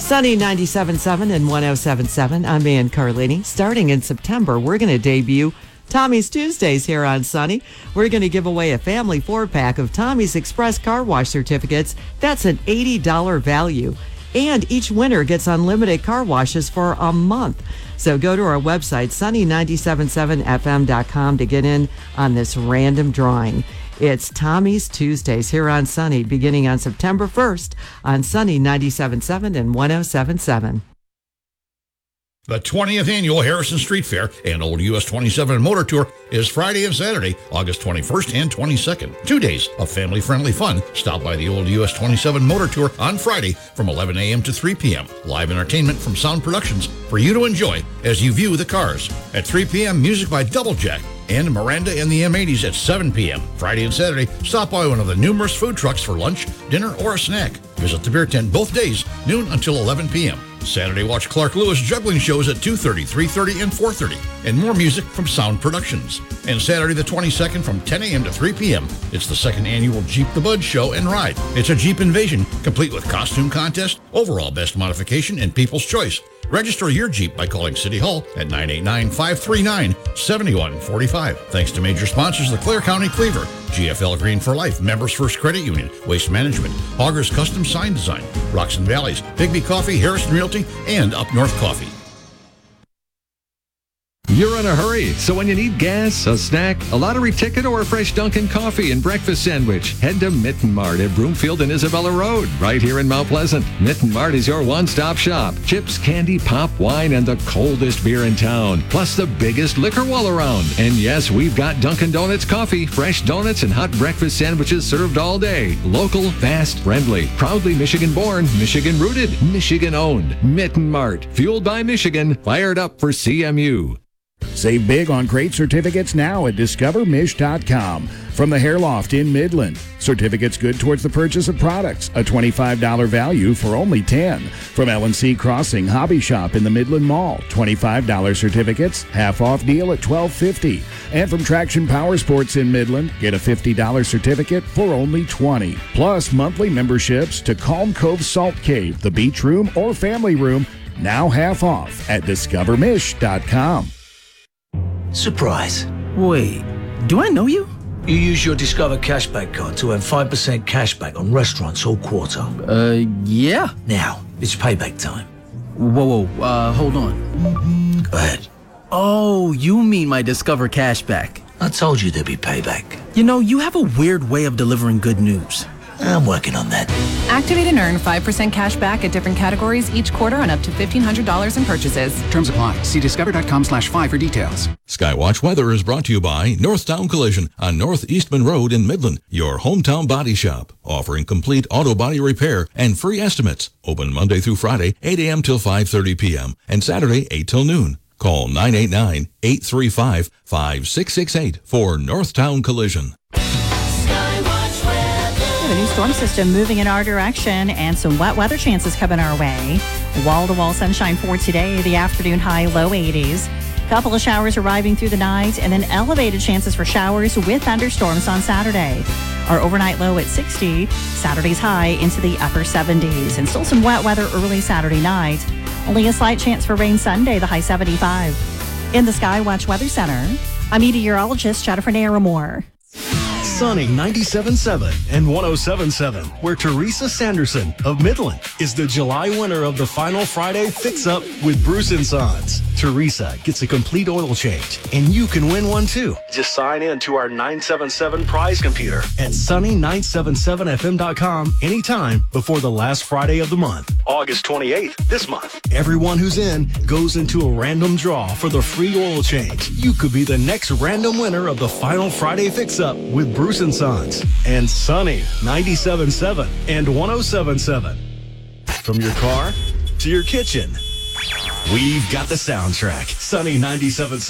Sunny 97.7 and 107.7. I'm Ann Carlini. Starting in September, we're going to debut Tommy's Tuesdays here on Sunny. We're going to give away a family 4-pack of Tommy's Express Car Wash certificates. That's an $80 value. And each winner gets unlimited car washes for a month. So go to our website, sunny977fm.com, to get in on this random drawing. It's Tommy's Tuesdays here on Sunny, beginning on September 1st on Sunny 97.7 and 107.7. The 20th Annual Harrison Street Fair and Old US 27 Motor Tour is Friday and Saturday, August 21st and 22nd. 2 days of family-friendly fun. Stop by the Old US 27 Motor Tour on Friday from 11 a.m. to 3 p.m. Live entertainment from Sound Productions for you to enjoy as you view the cars. At 3 p.m., music by Double Jack and Miranda and the M80s at 7 p.m. Friday and Saturday, stop by one of the numerous food trucks for lunch, dinner, or a snack. Visit the beer tent both days, noon until 11 p.m. Saturday, watch Clark Lewis juggling shows at 2:30, 3:30, and 4:30, and more music from Sound Productions. And Saturday the 22nd from 10 a.m. to 3 p.m., it's the second annual Jeep the Bud Show and Ride. It's a Jeep invasion, complete with costume contest, overall best modification, and people's choice. Register your Jeep by calling City Hall at 989-539-7145. Thanks to major sponsors, the Clare County Cleaver, GFL Green for Life, Members First Credit Union, Waste Management, Augers Custom Sign Design, Rocks and Valleys, Bigby Coffee, Harrison Realty, and Up North Coffee. You're in a hurry, so when you need gas, a snack, a lottery ticket, or a fresh Dunkin' coffee and breakfast sandwich, head to Mitten Mart at Broomfield and Isabella Road, right here in Mount Pleasant. Mitten Mart is your one-stop shop. Chips, candy, pop, wine, and the coldest beer in town, plus the biggest liquor wall around. And yes, we've got Dunkin' Donuts coffee, fresh donuts, and hot breakfast sandwiches served all day. Local, fast, friendly, proudly Michigan-born, Michigan-rooted, Michigan-owned. Mitten Mart, fueled by Michigan, fired up for CMU. Save big on great certificates now at discovermish.com. From the Hair Loft in Midland, certificates good towards the purchase of products, a $25 value for only $10. From L&C Crossing Hobby Shop in the Midland Mall, $25 certificates, half off deal at $12.50. And from Traction Power Sports in Midland, get a $50 certificate for only $20. Plus monthly memberships to Calm Cove Salt Cave, the Beach Room or Family Room, now half off at discovermish.com. Surprise. Wait, do I know you? You use your Discover Cashback card to earn 5% cashback on restaurants all quarter. Yeah. Now, it's payback time. Whoa, hold on. Go ahead. Oh, you mean my Discover Cashback. I told you there'd be payback. You know, you have a weird way of delivering good news. I'm working on that. Activate and earn 5% cash back at different categories each quarter on up to $1,500 in purchases. Terms apply. See discover.com/5 for details. Skywatch Weather is brought to you by Northtown Collision on North Eastman Road in Midland, your hometown body shop, offering complete auto body repair and free estimates. Open Monday through Friday, 8 a.m. till 5:30 p.m. and Saturday, 8 till noon. Call 989-835-5668 for Northtown Collision. The new storm system moving in our direction and some wet weather chances coming our way. Wall-to-wall sunshine for today, the afternoon high, low 80s. Couple of showers arriving through the night and then elevated chances for showers with thunderstorms on Saturday. Our overnight low at 60, Saturday's high into the upper 70s. And still some wet weather early Saturday night. Only a slight chance for rain Sunday, the high 75. In the Skywatch Weather Center, I'm meteorologist Jennifer Naramore. Sunny 97.7 and 107.7, where Teresa Sanderson of Midland is the July winner of the Final Friday Fix-Up with Bruce & Sons. Teresa gets a complete oil change, and you can win one too. Just sign in to our 977 prize computer at sunny977fm.com anytime before the last Friday of the month. August 28th, this month. Everyone who's in goes into a random draw for the free oil change. You could be the next random winner of the Final Friday Fix-Up with Bruce & Sons and Sunny 97.7 and 107.7. From your car to your kitchen, we've got the soundtrack. Sunny 97.7.